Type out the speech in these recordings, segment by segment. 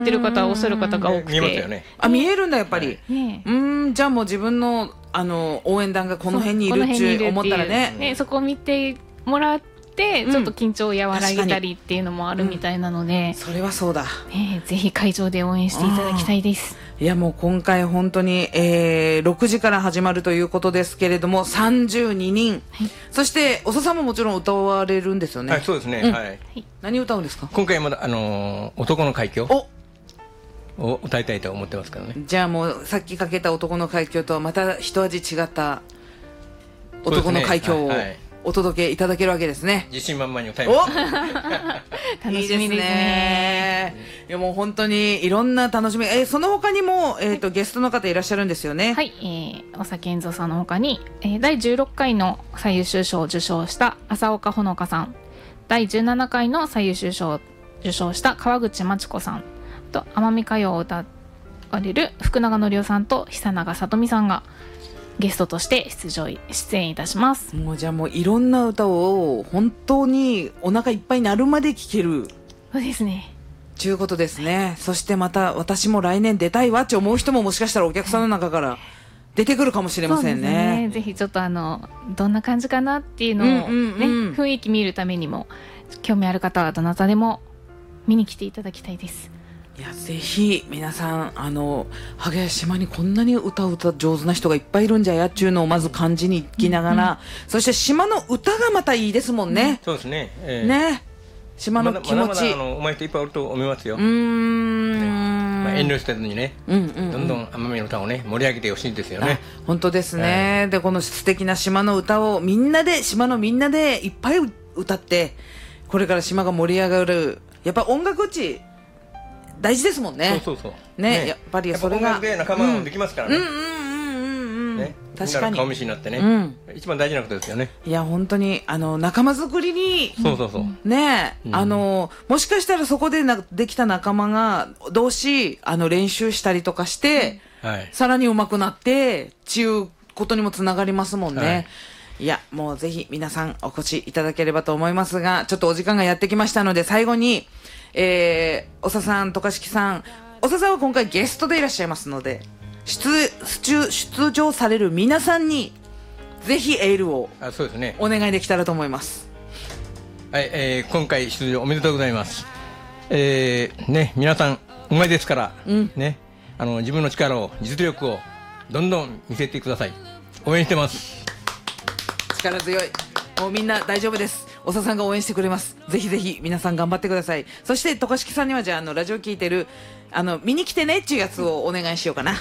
てる方はおっしゃる方が多くて、 見えますよね。 見えるんだやっぱり、 ね、 じゃあもう自分の応援団がこの辺にいるって思ったらね、 そこを見てもらってちょっと緊張を和らげたりっていうのもあるみたいなので、 それはそうだ、 ぜひ会場で応援していただきたいです。 いやもう今回本当に、6時から始まるということですけれども、32人、そしておささんももちろん歌われるんですよね。 そうですね、 何歌うんですか？ 今回まだ男の海峡を歌いたいと思ってますからね。 じゃあもうさっきかけた男の海峡とはまた一味違った男の海峡をお届けいただけるわけですね。 自信満々に歌います。 楽しみですね。 いやもう本当にいろんな楽しみ、その他にも、ゲストの方いらっしゃるんですよね。 はい、おさけんぞさんの他に、第16回の最優秀賞を受賞した浅岡ほのかさん、第17回の最優秀賞を受賞した川口真知子さんと、奄美歌謡を歌われる福永のりおさんと久永さとみさんがゲストとして出演いたします。 もうじゃあもういろんな歌を本当にお腹いっぱいになるまで聴ける。 そうですね。 ということですね。そしてまた私も来年出たいわって思う人ももしかしたらお客さんの中から出てくるかもしれません ね。 ぜひちょっとどんな感じかなっていうのを雰囲気見るためにも、興味ある方はどなたでも見に来ていただきたいです。 いやぜひ皆さん萩谷島にこんなに歌上手な人がいっぱいいるんじゃやっちゅうのをまず感じに行きながら、そして島の歌がまたいいですもんね。 そうですね。 ね、島の気持ち、 まだまだ上手い人いっぱいおると思いますよ。遠慮せずにね、どんどん奄美の歌をね盛り上げてほしいですよね。 本当ですね。でこの素敵な島の歌を島のみんなでいっぱい歌って、これから島が盛り上がる。やっぱ音楽地大事ですもんね。 そうね、やっぱりそれが音楽で仲間ができますからね。確かに顔見知りになってね、一番大事なことですよね。 いや本当に仲間作りにね、もしかしたらそこでできた仲間が同士練習したりとかして、さらに上手くなってっていうことにもつながりますもんね。いやもうぜひ皆さんお越しいただければと思いますが、ちょっとお時間がやってきましたので、最後におささん、渡嘉敷さん、おささんは今回ゲストでいらっしゃいますので、出場される皆さんにぜひエールをお願いできたらと思います。 今回出場おめでとうございます。皆さんうまいですから、自分の力を実力をどんどん見せてください。応援してます。 力強い。もうみんな大丈夫です。おささんが応援してくれます。ぜひぜひ皆さん頑張ってください。そして渡嘉敷さんにはじゃあラジオ聞いてる見に来てねっていうやつをお願いしようかな。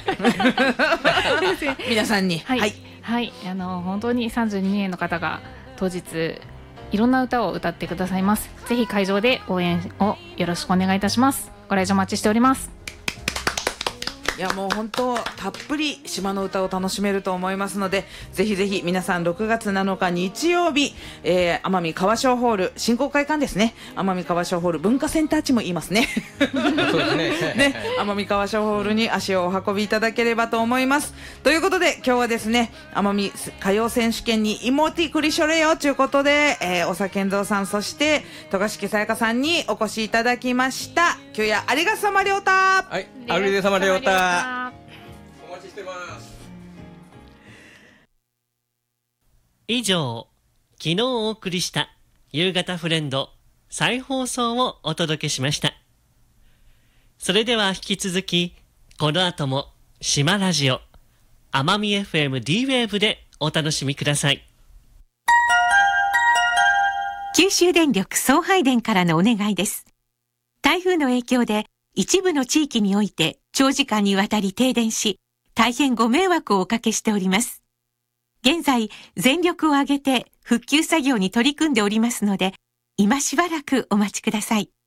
皆さんにはい、本当に32名の方が当日いろんな歌を歌ってくださいます。ぜひ会場で応援をよろしくお願いいたします。ご来場お待ちしております。 いやもう本当たっぷり島の歌を楽しめると思いますので、ぜひぜひ皆さん6月7日日曜日、奄美川商ホール振興会館ですね。奄美川商ホール文化センター地も言いますね。奄美川商ホールに足をお運びいただければと思います。ということで今日はですね、奄美歌謡選手権に妹クリショレよということで、おさけんぞうさん、そして渡嘉敷さやかさんにお越しいただきました。今日やありがさまりょうた。 はい、ありがさまりょうた。お待ちしてます。 以上、昨日お送りした夕方フレンド再放送をお届けしました。それでは引き続きこの後も島ラジオ奄美 FM D Wave でお楽しみください。 九州電力送配電からのお願いです。台風の影響で一部の地域において長時間にわたり停電し、大変ご迷惑をおかけしております。現在、全力を挙げて復旧作業に取り組んでおりますので、今しばらくお待ちください。